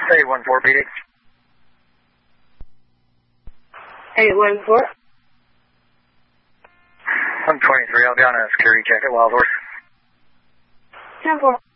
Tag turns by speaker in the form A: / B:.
A: 814 PD.
B: 814.
A: 123, I'll be on a security check at Wild Horse.
B: 10-4.